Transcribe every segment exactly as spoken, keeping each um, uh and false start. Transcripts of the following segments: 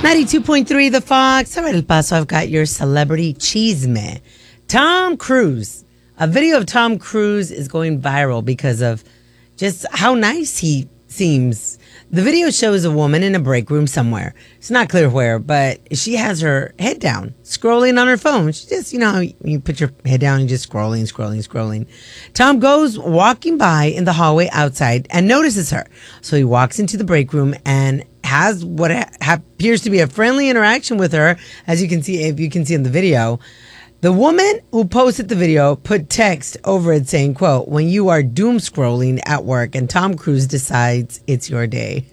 ninety-two point three The Fox. All right, El Paso, I've got your celebrity cheeseman. Tom Cruise. A video of Tom Cruise is going viral because of just how nice he seems. The video shows a woman in a break room somewhere. It's not clear where, but she has her head down, scrolling on her phone. She just, you know, how you put your head down and just scrolling, scrolling, scrolling. Tom goes walking by in the hallway outside and notices her. So he walks into the break room and has what appears to be a friendly interaction with her, as you can see, if you can see in the video. The woman who posted the video put text over it saying, quote, "When you are doom scrolling at work and Tom Cruise decides it's your day."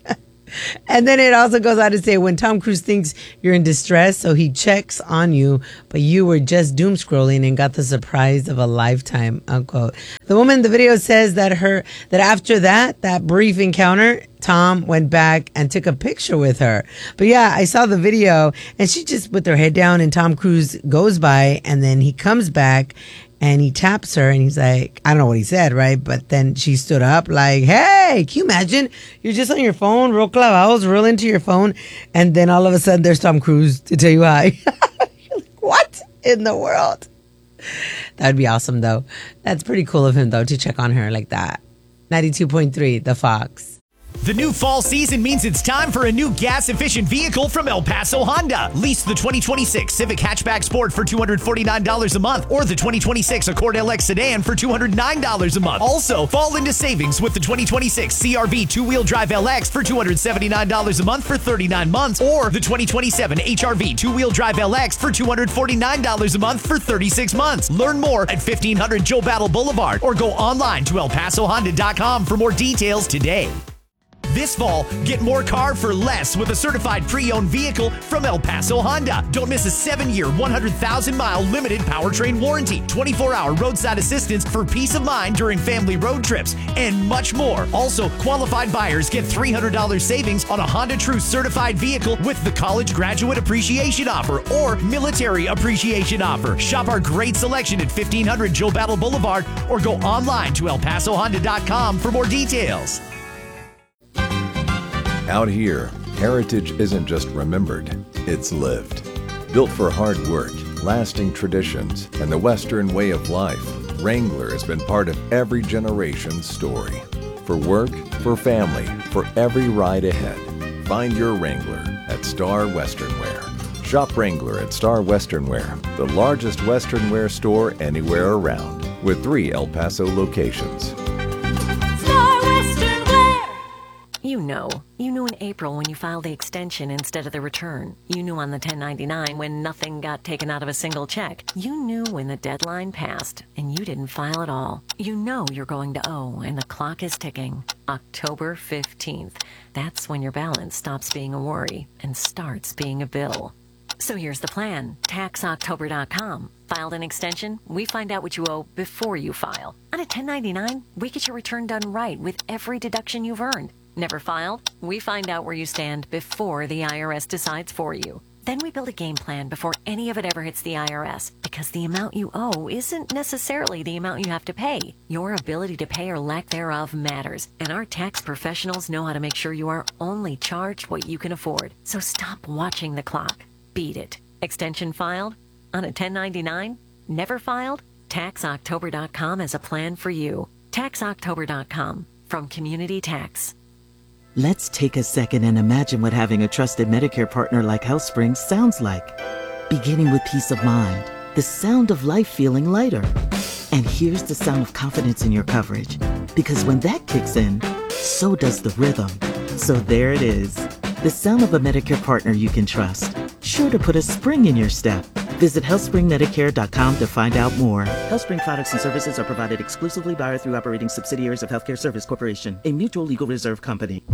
And then it also goes on to say, when Tom Cruise thinks you're in distress, so he checks on you, but you were just doom scrolling and got the surprise of a lifetime, unquote. The woman in the video says that her that after that, that brief encounter, Tom went back and took a picture with her. But yeah, I saw the video and she just put her head down and Tom Cruise goes by and then he comes back and he taps her and he's like, I don't know what he said, right? But then she stood up like, hey, can you imagine? You're just on your phone, real clavos, real into your phone. And then all of a sudden there's Tom Cruise to tell you hi. You're like, what in the world? That would be awesome though. That's pretty cool of him though to check on her like that. ninety-two point three The Fox. The new fall season means it's time for a new gas-efficient vehicle from El Paso Honda. Lease the twenty twenty-six Civic Hatchback Sport for two hundred forty-nine dollars a month or the twenty twenty-six Accord L X Sedan for two hundred nine dollars a month. Also, fall into savings with the twenty twenty-six C R V two-wheel drive L X for two hundred seventy-nine dollars a month for thirty-nine months or the twenty twenty-seven H R V two-wheel drive L X for two hundred forty-nine dollars a month for thirty-six months. Learn more at fifteen hundred Joe Battle Boulevard or go online to el paso honda dot com for more details today. This fall, get more car for less with a certified pre-owned vehicle from El Paso Honda. Don't miss a seven-year, one hundred thousand mile limited powertrain warranty, twenty-four hour roadside assistance for peace of mind during family road trips, and much more. Also, qualified buyers get three hundred dollars savings on a Honda True certified vehicle with the College Graduate Appreciation Offer or Military Appreciation Offer. Shop our great selection at fifteen hundred Joe Battle Boulevard or go online to el paso honda dot com for more details. Out here, heritage isn't just remembered, it's lived. Built for hard work, lasting traditions, and the Western way of life, Wrangler has been part of every generation's story. For work, for family, for every ride ahead, find your Wrangler at Star Western Wear. Shop Wrangler at Star Western Wear, the largest Western wear store anywhere around, with three El Paso locations. You know. You knew in April when you filed the extension instead of the return. You knew on the ten ninety-nine when nothing got taken out of a single check. You knew when the deadline passed and you didn't file at all. You know you're going to owe and the clock is ticking. October fifteenth. That's when your balance stops being a worry and starts being a bill. So here's the plan. tax october dot com. Filed an extension? We find out what you owe before you file. On a ten ninety-nine, we get your return done right with every deduction you've earned. Never filed? We find out where you stand before the I R S decides for you. Then we build a game plan before any of it ever hits the I R S, because the amount you owe isn't necessarily the amount you have to pay. Your ability to pay or lack thereof matters, and our tax professionals know how to make sure you are only charged what you can afford. So stop watching the clock. Beat it. Extension filed? On a ten ninety-nine? Never filed? tax october dot com has a plan for you. tax october dot com from Community Tax. Let's take a second and imagine what having a trusted Medicare partner like HealthSpring sounds like. Beginning with peace of mind, the sound of life feeling lighter. And here's the sound of confidence in your coverage. Because when that kicks in, so does the rhythm. So there it is. The sound of a Medicare partner you can trust. Sure to put a spring in your step. Visit health spring medicare dot com to find out more. HealthSpring products and services are provided exclusively by or through operating subsidiaries of Healthcare Service Corporation, a mutual legal reserve company.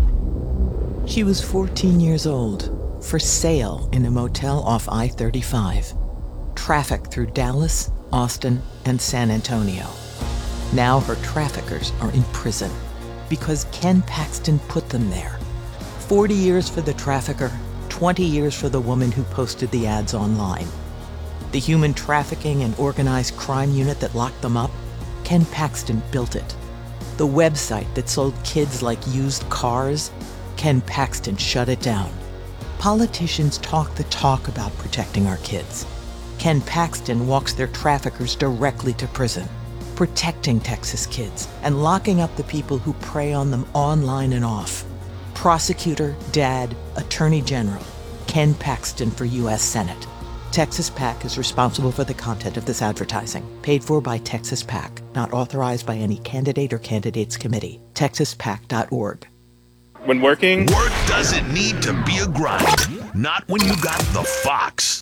She was fourteen years old, for sale in a motel off I thirty-five. Traffic through Dallas, Austin, and San Antonio. Now her traffickers are in prison because Ken Paxton put them there. forty years for the trafficker, twenty years for the woman who posted the ads online. The human trafficking and organized crime unit that locked them up, Ken Paxton built it. The website that sold kids like used cars, Ken Paxton shut it down. Politicians talk the talk about protecting our kids. Ken Paxton walks their traffickers directly to prison, protecting Texas kids and locking up the people who prey on them online and off. Prosecutor, Dad, Attorney General, Ken Paxton for U S Senate. Texas PAC is responsible for the content of this advertising. Paid for by Texas PAC. Not authorized by any candidate or candidates committee. texas pac dot org. When working, work doesn't need to be a grind. Not when you got the Fox.